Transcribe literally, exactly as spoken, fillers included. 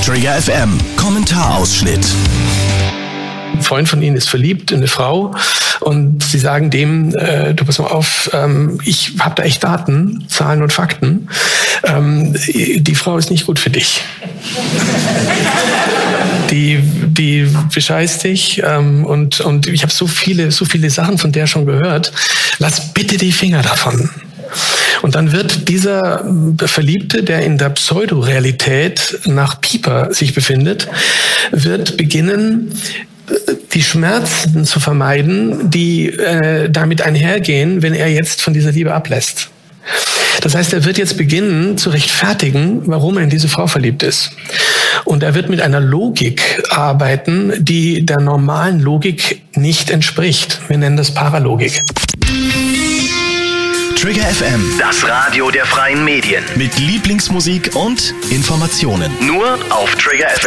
Trigger F M, Kommentarausschnitt. Ein Freund von Ihnen ist verliebt in eine Frau und Sie sagen dem, äh, du pass mal auf, ähm, ich habe da echt Daten, Zahlen und Fakten. Ähm, die Frau ist nicht gut für dich. Die, die bescheißt dich ähm, und, und ich habe so viele, so viele Sachen von der schon gehört. Lass bitte die Finger davon. Und dann wird dieser Verliebte, der in der Pseudorealität nach Pieper sich befindet, wird beginnen, die Schmerzen zu vermeiden, die äh, damit einhergehen, wenn er jetzt von dieser Liebe ablässt. Das heißt, er wird jetzt beginnen zu rechtfertigen, warum er in diese Frau verliebt ist. Und er wird mit einer Logik arbeiten, die der normalen Logik nicht entspricht. Wir nennen das Paralogik. Trigger F M, Das Radio der freien Medien. mit Lieblingsmusik und Informationen. Nur auf Trigger F M.